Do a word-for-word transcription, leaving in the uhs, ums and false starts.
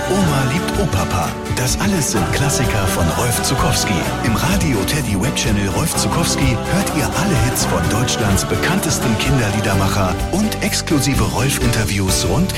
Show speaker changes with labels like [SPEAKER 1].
[SPEAKER 1] Oma liebt Opapa. Das alles sind Klassiker von Rolf Zuckowski. Im Radio Teddy Webchannel Rolf Zuckowski hört ihr alle Hits von Deutschlands bekanntesten Kinderliedermacher und exklusive Rolf-Interviews rund